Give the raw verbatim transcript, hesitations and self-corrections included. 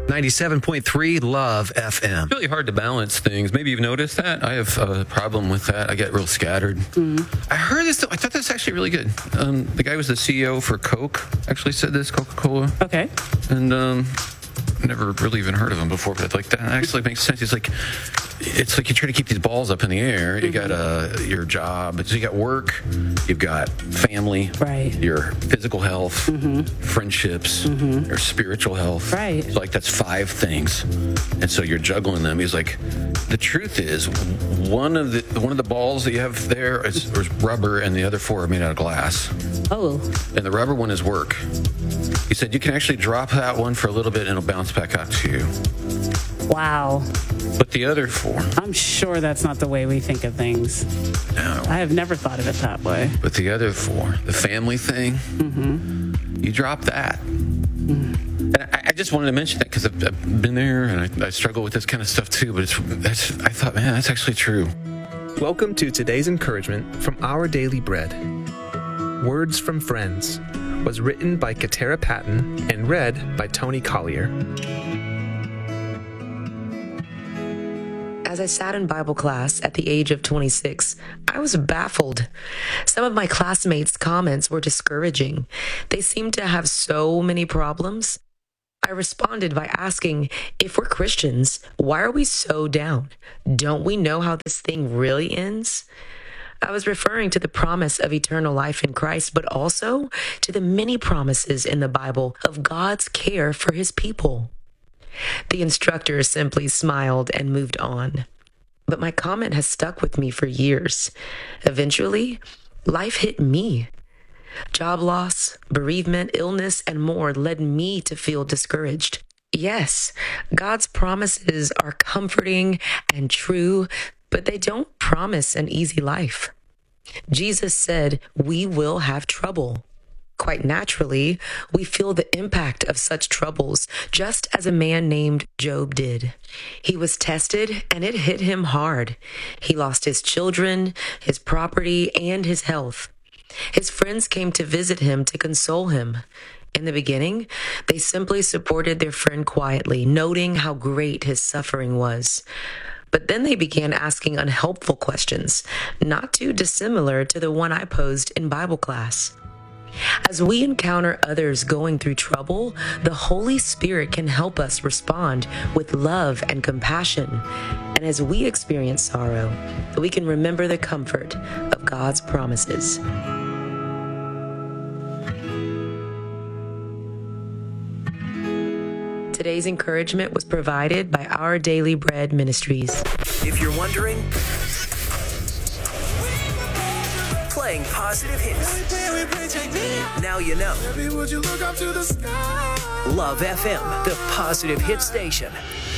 ninety-seven point three Love F M. It's really hard to balance things. Maybe you've noticed that. I have a problem with that. I get real scattered. Mm-hmm. I heard this. I thought this was actually really good. Um, the guy was the C E O for Coke. Actually said this, Coca-Cola. Okay. And um, never really even heard of him before, but like that actually makes sense. He's like, it's like you try to keep these balls up in the air. You got uh, your job, so you got work, you've got family, right? Your physical health, mm-hmm. friendships, mm-hmm. your spiritual health, right? So like that's five things, and so you're juggling them. He's like, the truth is, one of the one of the balls that you have there is, is rubber, and the other four are made out of glass. Oh. And the rubber one is work. He said you can actually drop that one for a little bit, and it'll bounce back out to you. Wow. But the other four... I'm sure that's not the way we think of things. No. I have never thought of it that way. But the other four, the family thing, mm-hmm. you drop that. Mm. And I, I just wanted to mention that because I've, I've been there, and I, I struggle with this kind of stuff too, but it's that's. I thought, man, that's actually true. Welcome to today's encouragement from Our Daily Bread. Words from Friends was written by Katera Patton and read by Tony Collier. As I sat in Bible class at the age of twenty-six, I was baffled. Some of my classmates' comments were discouraging. They seemed to have so many problems. I responded by asking, if we're Christians, why are we so down? Don't we know how this thing really ends? I was referring to the promise of eternal life in Christ, but also to the many promises in the Bible of God's care for his people. The instructor simply smiled and moved on. But my comment has stuck with me for years. Eventually, life hit me. Job loss, bereavement, illness, and more led me to feel discouraged. Yes, God's promises are comforting and true, but they don't promise an easy life. Jesus said, we will have trouble. Quite naturally, we feel the impact of such troubles, just as a man named Job did. He was tested, and it hit him hard. He lost his children, his property, and his health. His friends came to visit him to console him. In the beginning, they simply supported their friend quietly, noting how great his suffering was. But then they began asking unhelpful questions, not too dissimilar to the one I posed in Bible class. As we encounter others going through trouble, the Holy Spirit can help us respond with love and compassion. And as we experience sorrow, we can remember the comfort of God's promises. Today's encouragement was provided by Our Daily Bread Ministries. If you're wondering, playing positive hits. Now you know. Love F M, the positive hit station.